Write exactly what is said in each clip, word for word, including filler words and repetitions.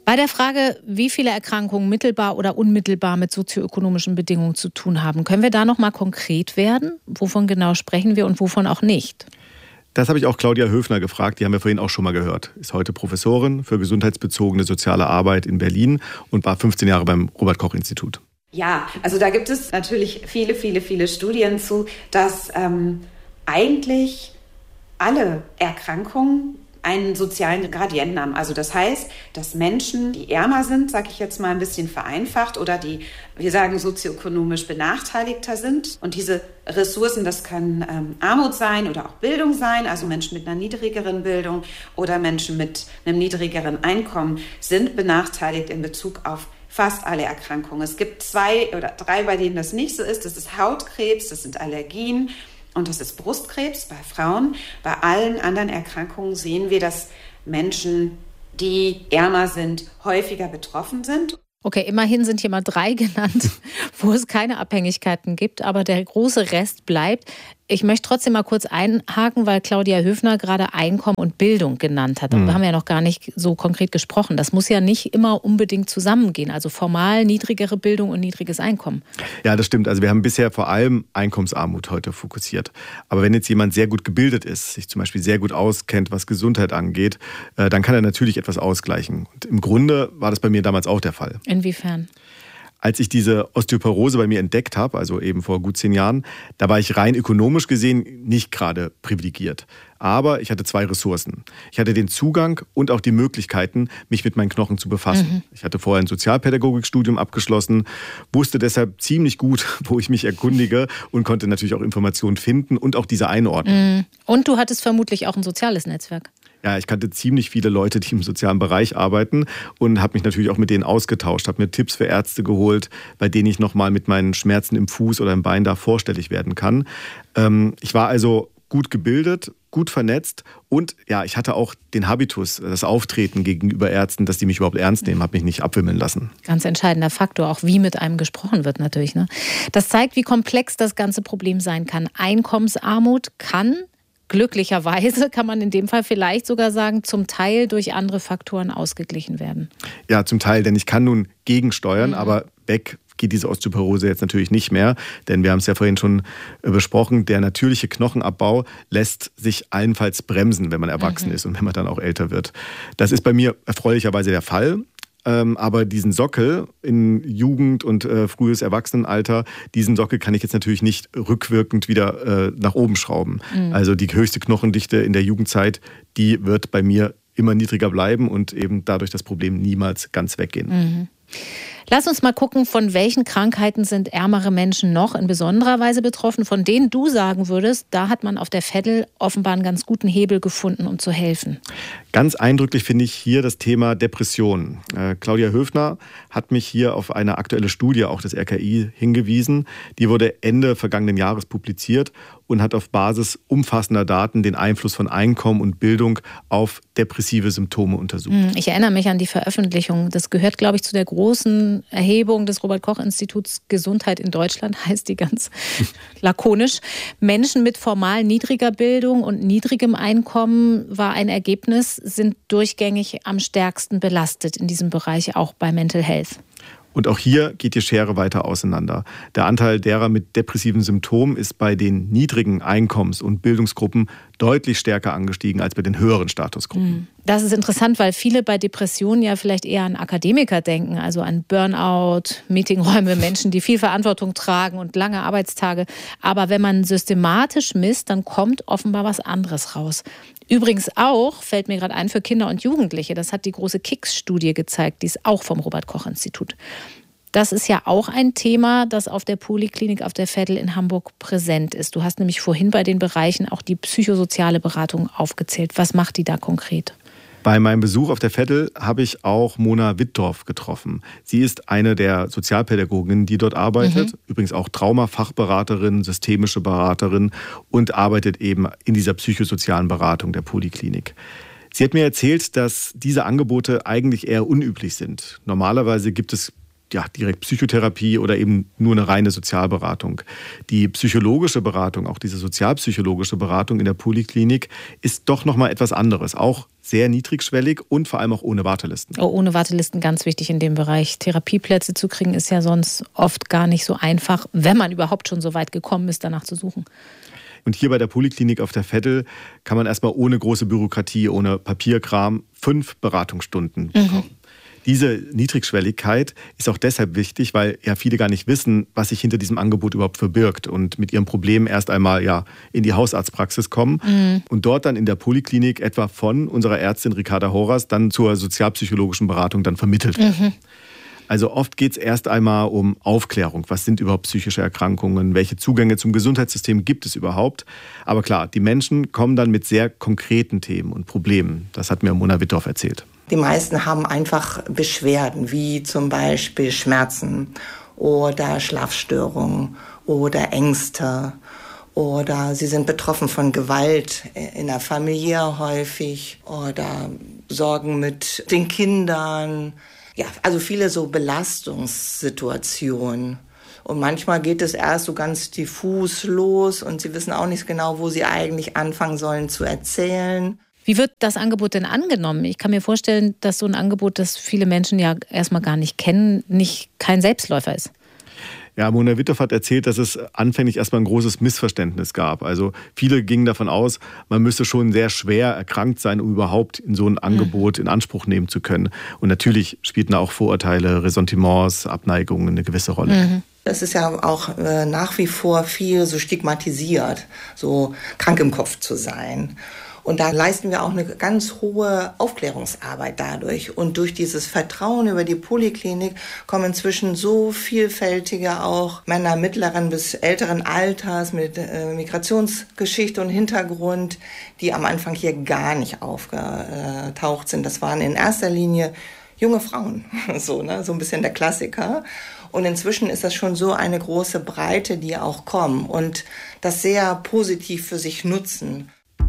Bei der Frage, wie viele Erkrankungen mittelbar oder unmittelbar mit sozioökonomischen Bedingungen zu tun haben, können wir da noch mal konkret werden? Wovon genau sprechen wir und wovon auch nicht? Das habe ich auch Claudia Höfner gefragt, die haben wir vorhin auch schon mal gehört. Ist heute Professorin für gesundheitsbezogene soziale Arbeit in Berlin und war fünfzehn Jahre beim Robert-Koch-Institut. Ja, also da gibt es natürlich viele, viele, viele Studien zu, dass ähm, eigentlich alle Erkrankungen einen sozialen Gradienten haben. Also das heißt, dass Menschen, die ärmer sind, sage ich jetzt mal ein bisschen vereinfacht, oder die, wir sagen, sozioökonomisch benachteiligter sind. Und diese Ressourcen, das kann ähm, Armut sein oder auch Bildung sein, also Menschen mit einer niedrigeren Bildung oder Menschen mit einem niedrigeren Einkommen sind benachteiligt in Bezug auf fast alle Erkrankungen. Es gibt zwei oder drei, bei denen das nicht so ist. Das ist Hautkrebs, das sind Allergien. Und das ist Brustkrebs bei Frauen. Bei allen anderen Erkrankungen sehen wir, dass Menschen, die ärmer sind, häufiger betroffen sind. Okay, immerhin sind hier mal drei genannt, wo es keine Abhängigkeiten gibt, aber der große Rest bleibt. Ich möchte trotzdem mal kurz einhaken, weil Claudia Höfner gerade Einkommen und Bildung genannt hat. Mhm. Wir haben ja noch gar nicht so konkret gesprochen. Das muss ja nicht immer unbedingt zusammengehen. Also formal niedrigere Bildung und niedriges Einkommen. Ja, das stimmt. Also wir haben bisher vor allem Einkommensarmut heute fokussiert. Aber wenn jetzt jemand sehr gut gebildet ist, sich zum Beispiel sehr gut auskennt, was Gesundheit angeht, dann kann er natürlich etwas ausgleichen. Und im Grunde war das bei mir damals auch der Fall. Inwiefern? Als ich diese Osteoporose bei mir entdeckt habe, also eben vor gut zehn Jahren, da war ich rein ökonomisch gesehen nicht gerade privilegiert. Aber ich hatte zwei Ressourcen. Ich hatte den Zugang und auch die Möglichkeiten, mich mit meinen Knochen zu befassen. Mhm. Ich hatte vorher ein Sozialpädagogikstudium abgeschlossen, wusste deshalb ziemlich gut, wo ich mich erkundige und konnte natürlich auch Informationen finden und auch diese einordnen. Mhm. Und du hattest vermutlich auch ein soziales Netzwerk. Ja, ich kannte ziemlich viele Leute, die im sozialen Bereich arbeiten und habe mich natürlich auch mit denen ausgetauscht, habe mir Tipps für Ärzte geholt, bei denen ich nochmal mit meinen Schmerzen im Fuß oder im Bein da vorstellig werden kann. Ähm, ich war also gut gebildet, gut vernetzt und ja, ich hatte auch den Habitus, das Auftreten gegenüber Ärzten, dass die mich überhaupt ernst nehmen, habe mich nicht abwimmeln lassen. Ganz entscheidender Faktor, auch wie mit einem gesprochen wird natürlich, ne? Das zeigt, wie komplex das ganze Problem sein kann. Einkommensarmut kann glücklicherweise, kann man in dem Fall vielleicht sogar sagen, zum Teil durch andere Faktoren ausgeglichen werden. Ja, zum Teil, denn ich kann nun gegensteuern, mhm. aber weg geht diese Osteoporose jetzt natürlich nicht mehr, denn wir haben es ja vorhin schon besprochen, der natürliche Knochenabbau lässt sich allenfalls bremsen, wenn man erwachsen mhm. ist und wenn man dann auch älter wird. Das ist bei mir erfreulicherweise der Fall. Ähm, aber diesen Sockel in Jugend und äh, frühes Erwachsenenalter, diesen Sockel kann ich jetzt natürlich nicht rückwirkend wieder äh, nach oben schrauben. Mhm. Also die höchste Knochendichte in der Jugendzeit, die wird bei mir immer niedriger bleiben und eben dadurch das Problem niemals ganz weggehen. Mhm. Lass uns mal gucken, von welchen Krankheiten sind ärmere Menschen noch in besonderer Weise betroffen, von denen du sagen würdest, da hat man auf der Veddel offenbar einen ganz guten Hebel gefunden, um zu helfen. Ganz eindrücklich finde ich hier das Thema Depression. Äh, Claudia Höfner hat mich hier auf eine aktuelle Studie auch des R K I hingewiesen. Die wurde Ende vergangenen Jahres publiziert und hat auf Basis umfassender Daten den Einfluss von Einkommen und Bildung auf depressive Symptome untersucht. Ich erinnere mich an die Veröffentlichung. Das gehört, glaube ich, zu der großen Erhebung des Robert-Koch-Instituts Gesundheit in Deutschland, heißt die ganz lakonisch. Menschen mit formal niedriger Bildung und niedrigem Einkommen war ein Ergebnis, sind durchgängig am stärksten belastet in diesem Bereich, auch bei Mental Health. Und auch hier geht die Schere weiter auseinander. Der Anteil derer mit depressiven Symptomen ist bei den niedrigen Einkommens- und Bildungsgruppen deutlich stärker angestiegen als bei den höheren Statusgruppen. Das ist interessant, weil viele bei Depressionen ja vielleicht eher an Akademiker denken, also an Burnout, Meetingräume, Menschen, die viel Verantwortung tragen und lange Arbeitstage. Aber wenn man systematisch misst, dann kommt offenbar was anderes raus. Übrigens auch, fällt mir gerade ein, für Kinder und Jugendliche. Das hat die große K I C S-Studie gezeigt, die ist auch vom Robert-Koch-Institut. Das ist ja auch ein Thema, das auf der Poliklinik auf der Veddel in Hamburg präsent ist. Du hast nämlich vorhin bei den Bereichen auch die psychosoziale Beratung aufgezählt. Was macht die da konkret? Bei meinem Besuch auf der Veddel habe ich auch Mona Wittdorf getroffen. Sie ist eine der Sozialpädagoginnen, die dort arbeitet. Mhm. Übrigens auch Traumafachberaterin, systemische Beraterin und arbeitet eben in dieser psychosozialen Beratung der Poliklinik. Sie hat mir erzählt, dass diese Angebote eigentlich eher unüblich sind. Normalerweise gibt es ja, direkt Psychotherapie oder eben nur eine reine Sozialberatung. Die psychologische Beratung, auch diese sozialpsychologische Beratung in der Poliklinik, ist doch nochmal etwas anderes. Auch sehr niedrigschwellig und vor allem auch ohne Wartelisten. Oh, ohne Wartelisten ganz wichtig in dem Bereich. Therapieplätze zu kriegen ist ja sonst oft gar nicht so einfach, wenn man überhaupt schon so weit gekommen ist, danach zu suchen. Und hier bei der Poliklinik auf der Veddel kann man erstmal ohne große Bürokratie, ohne Papierkram fünf Beratungsstunden bekommen. Mhm. Diese Niedrigschwelligkeit ist auch deshalb wichtig, weil ja viele gar nicht wissen, was sich hinter diesem Angebot überhaupt verbirgt und mit ihrem Problem erst einmal ja in die Hausarztpraxis kommen mhm. und dort dann in der Poliklinik etwa von unserer Ärztin Ricarda Horas dann zur sozialpsychologischen Beratung dann vermittelt werden. Mhm. Also oft geht es erst einmal um Aufklärung. Was sind überhaupt psychische Erkrankungen? Welche Zugänge zum Gesundheitssystem gibt es überhaupt? Aber klar, die Menschen kommen dann mit sehr konkreten Themen und Problemen. Das hat mir Mona Wittdorf erzählt. Die meisten haben einfach Beschwerden, wie zum Beispiel Schmerzen oder Schlafstörungen oder Ängste. Oder sie sind betroffen von Gewalt in der Familie häufig oder Sorgen mit den Kindern. Ja, also viele so Belastungssituationen. Und manchmal geht es erst so ganz diffus los und sie wissen auch nicht genau, wo sie eigentlich anfangen sollen zu erzählen. Wie wird das Angebot denn angenommen? Ich kann mir vorstellen, dass so ein Angebot, das viele Menschen ja erstmal gar nicht kennen, nicht kein Selbstläufer ist. Ja, Mona Wittdorf hat erzählt, dass es anfänglich erstmal ein großes Missverständnis gab. Also viele gingen davon aus, man müsse schon sehr schwer erkrankt sein, um überhaupt in so ein Angebot in Anspruch nehmen zu können. Und natürlich spielten da auch Vorurteile, Ressentiments, Abneigungen eine gewisse Rolle. Mhm. Das ist ja auch äh, nach wie vor viel so stigmatisiert, so krank im Kopf zu sein. Und da leisten wir auch eine ganz hohe Aufklärungsarbeit dadurch. Und durch dieses Vertrauen über die Poliklinik kommen inzwischen so vielfältige auch Männer mittleren bis älteren Alters mit äh, Migrationsgeschichte und Hintergrund, die am Anfang hier gar nicht aufgetaucht sind. Das waren in erster Linie junge Frauen, so, ne, so ein bisschen der Klassiker. Und inzwischen ist das schon so eine große Breite, die auch kommen und das sehr positiv für sich nutzen.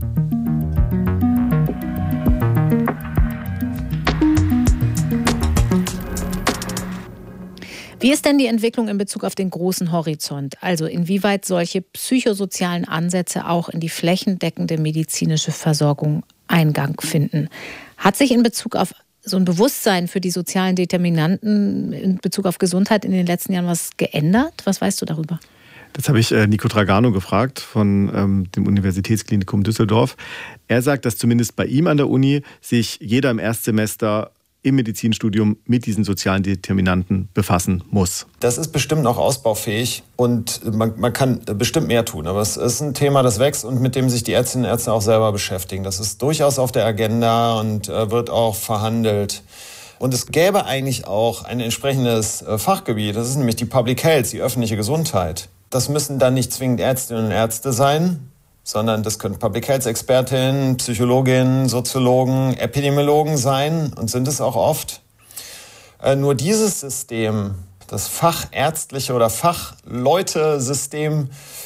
Wie ist denn die Entwicklung in Bezug auf den großen Horizont? Also inwieweit solche psychosozialen Ansätze auch in die flächendeckende medizinische Versorgung Eingang finden? Hat sich in Bezug auf so ein Bewusstsein für die sozialen Determinanten in Bezug auf Gesundheit in den letzten Jahren was geändert? Was weißt du darüber? Das habe ich äh, Nico Dragano gefragt von ähm, dem Universitätsklinikum Düsseldorf. Er sagt, dass zumindest bei ihm an der Uni sich jeder im Erstsemester im Medizinstudium mit diesen sozialen Determinanten befassen muss. Das ist bestimmt noch ausbaufähig und man, man kann bestimmt mehr tun. Aber es ist ein Thema, das wächst und mit dem sich die Ärztinnen und Ärzte auch selber beschäftigen. Das ist durchaus auf der Agenda und äh, wird auch verhandelt. Und es gäbe eigentlich auch ein entsprechendes äh, Fachgebiet. Das ist nämlich die Public Health, die öffentliche Gesundheit. Das müssen dann nicht zwingend Ärztinnen und Ärzte sein, sondern das können Public Health Expertinnen, Psychologinnen, Soziologen, Epidemiologen sein und sind es auch oft. Äh, nur dieses System, das fachärztliche oder Fachleute-System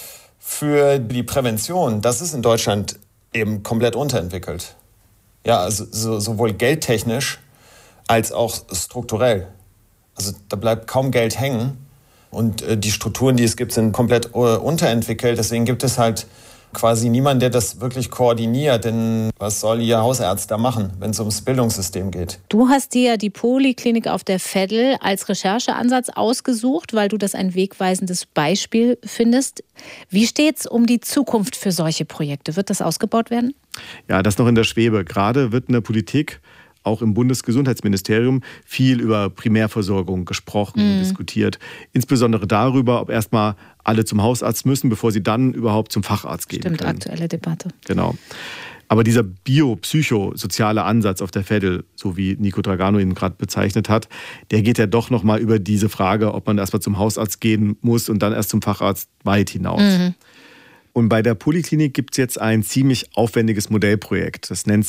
für die Prävention, das ist in Deutschland eben komplett unterentwickelt. Ja, also so, sowohl geldtechnisch als auch strukturell. Also da bleibt kaum Geld hängen und äh, die Strukturen, die es gibt, sind komplett äh, unterentwickelt. Deswegen gibt es halt quasi niemand, der das wirklich koordiniert, denn was soll Ihr Hausarzt da machen, wenn es ums Bildungssystem geht? Du hast dir ja die Poliklinik auf der Veddel als Rechercheansatz ausgesucht, weil du das ein wegweisendes Beispiel findest. Wie steht's um die Zukunft für solche Projekte? Wird das ausgebaut werden? Ja, das noch in der Schwebe. Gerade wird in der Politik, auch im Bundesgesundheitsministerium, viel über Primärversorgung gesprochen, mhm. diskutiert. Insbesondere darüber, ob erstmal alle zum Hausarzt müssen, bevor sie dann überhaupt zum Facharzt gehen Stimmt, können. aktuelle Debatte. Genau. Aber dieser bio-psychosoziale Ansatz auf der Veddel, so wie Nico Dragano ihn gerade bezeichnet hat, der geht ja doch nochmal über diese Frage, ob man erstmal zum Hausarzt gehen muss und dann erst zum Facharzt weit hinaus. Mhm. Und bei der Poliklinik gibt es jetzt ein ziemlich aufwendiges Modellprojekt. Das nennt sich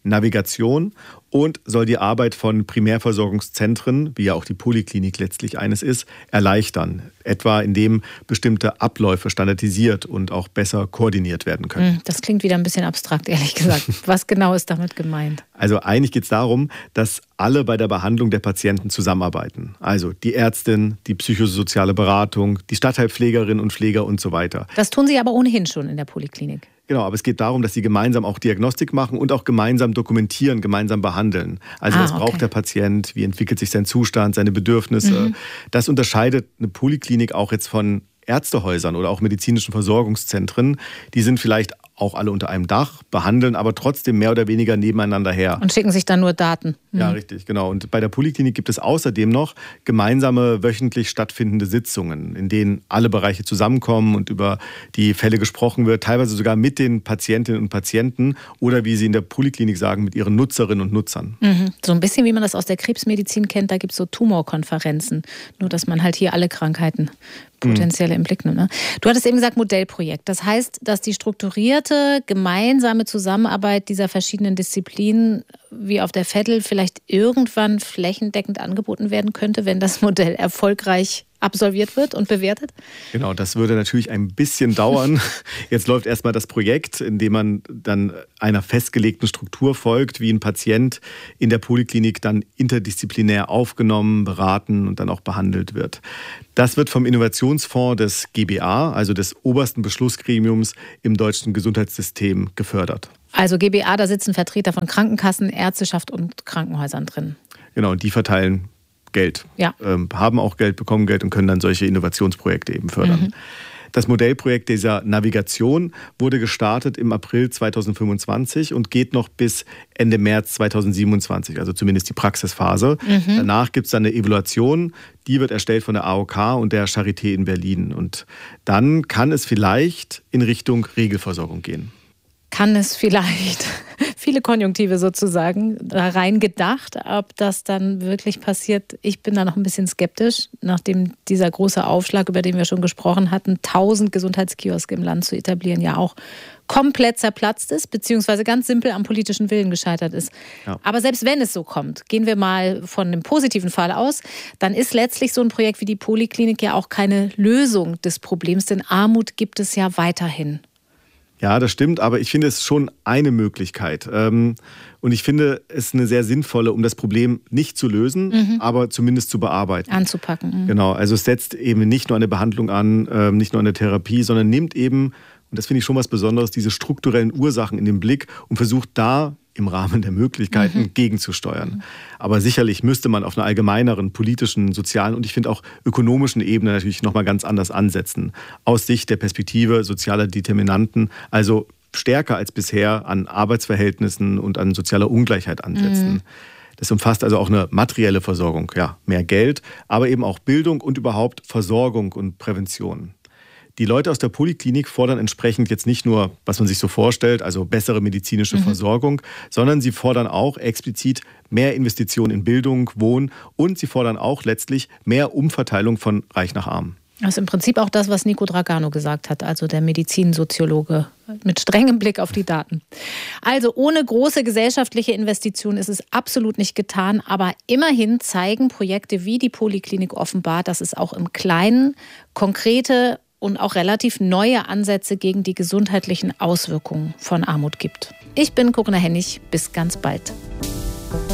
Navigation und soll die Arbeit von Primärversorgungszentren, wie ja auch die Poliklinik letztlich eines ist, erleichtern. Etwa indem bestimmte Abläufe standardisiert und auch besser koordiniert werden können. Das klingt wieder ein bisschen abstrakt, ehrlich gesagt. Was genau ist damit gemeint? Also eigentlich geht es darum, dass alle bei der Behandlung der Patienten zusammenarbeiten. Also die Ärztin, die psychosoziale Beratung, die Stadtteilpflegerinnen und Pfleger und so weiter. Das tun sie aber ohnehin schon in der Poliklinik. Genau, aber es geht darum, dass sie gemeinsam auch Diagnostik machen und auch gemeinsam dokumentieren, gemeinsam behandeln. Also ah, was braucht okay. der Patient, wie entwickelt sich sein Zustand, seine Bedürfnisse. Mhm. Das unterscheidet eine Poliklinik auch jetzt von Ärztehäusern oder auch medizinischen Versorgungszentren. Die sind vielleicht auch alle unter einem Dach, behandeln aber trotzdem mehr oder weniger nebeneinander her. Und schicken sich dann nur Daten. Mhm. Ja, richtig, genau. Und bei der Poliklinik gibt es außerdem noch gemeinsame wöchentlich stattfindende Sitzungen, in denen alle Bereiche zusammenkommen und über die Fälle gesprochen wird, teilweise sogar mit den Patientinnen und Patienten oder wie sie in der Poliklinik sagen, mit ihren Nutzerinnen und Nutzern. Mhm. So ein bisschen wie man das aus der Krebsmedizin kennt, da gibt es so Tumorkonferenzen, nur dass man halt hier alle Krankheiten potenziell im Blick nimmt. Ne? Du hattest eben gesagt Modellprojekt. Das heißt, dass die strukturierte, gemeinsame Zusammenarbeit dieser verschiedenen Disziplinen wie auf der Vettel vielleicht irgendwann flächendeckend angeboten werden könnte, wenn das Modell erfolgreich absolviert wird und bewertet? Genau, das würde natürlich ein bisschen dauern. Jetzt läuft erstmal das Projekt, in dem man dann einer festgelegten Struktur folgt, wie ein Patient in der Poliklinik dann interdisziplinär aufgenommen, beraten und dann auch behandelt wird. Das wird vom Innovationsfonds des G B A, also des obersten Beschlussgremiums im deutschen Gesundheitssystem, gefördert. Also G B A, da sitzen Vertreter von Krankenkassen, Ärzteschaft und Krankenhäusern drin. Genau, und die verteilen Geld, ja. ähm, haben auch Geld, bekommen Geld und können dann solche Innovationsprojekte eben fördern. Mhm. Das Modellprojekt dieser Navigation wurde gestartet im April zweitausendfünfundzwanzig und geht noch bis Ende März zweitausendsiebenundzwanzig, also zumindest die Praxisphase. Mhm. Danach gibt es dann eine Evaluation, die wird erstellt von der A O K und der Charité in Berlin. Und dann kann es vielleicht in Richtung Regelversorgung gehen. Kann es vielleicht, viele Konjunktive sozusagen, da rein gedacht, ob das dann wirklich passiert. Ich bin da noch ein bisschen skeptisch, nachdem dieser große Aufschlag, über den wir schon gesprochen hatten, tausend Gesundheitskioske im Land zu etablieren, ja auch komplett zerplatzt ist, beziehungsweise ganz simpel am politischen Willen gescheitert ist. Ja. Aber selbst wenn es so kommt, gehen wir mal von einem positiven Fall aus, dann ist letztlich so ein Projekt wie die Poliklinik ja auch keine Lösung des Problems, denn Armut gibt es ja weiterhin. Ja, das stimmt, aber ich finde es schon eine Möglichkeit. Und ich finde es eine sehr sinnvolle, um das Problem nicht zu lösen, mhm. aber zumindest zu bearbeiten. Anzupacken. Mhm. Genau, also es setzt eben nicht nur eine Behandlung an, nicht nur eine Therapie, sondern nimmt eben, und das finde ich schon was Besonderes, diese strukturellen Ursachen in den Blick und versucht da im Rahmen der Möglichkeiten mhm. gegenzusteuern. Mhm. Aber sicherlich müsste man auf einer allgemeineren politischen, sozialen und ich finde auch ökonomischen Ebene natürlich nochmal ganz anders ansetzen. Aus Sicht der Perspektive sozialer Determinanten, also stärker als bisher an Arbeitsverhältnissen und an sozialer Ungleichheit ansetzen. Mhm. Das umfasst also auch eine materielle Versorgung, ja, mehr Geld, aber eben auch Bildung und überhaupt Versorgung und Prävention. Die Leute aus der Poliklinik fordern entsprechend jetzt nicht nur, was man sich so vorstellt, also bessere medizinische mhm. Versorgung, sondern sie fordern auch explizit mehr Investitionen in Bildung, Wohn und sie fordern auch letztlich mehr Umverteilung von Reich nach Arm. Das ist im Prinzip auch das, was Nico Dragano gesagt hat, also der Medizinsoziologe mit strengem Blick auf die Daten. Also ohne große gesellschaftliche Investition ist es absolut nicht getan, aber immerhin zeigen Projekte wie die Poliklinik offenbar, dass es auch im Kleinen konkrete und auch relativ neue Ansätze gegen die gesundheitlichen Auswirkungen von Armut gibt. Ich bin Corinna Hennig. Bis ganz bald.